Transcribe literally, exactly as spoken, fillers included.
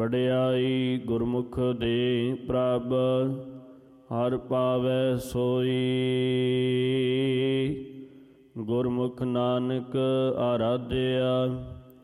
ਵਡਿਆਈ ਗੁਰਮੁਖ ਦੇ ਪ੍ਰਭ, ਹਰ ਪਾਵੈ ਸੋਈ। ਗੁਰਮੁਖ ਨਾਨਕ ਆਰਾਧਿਆ,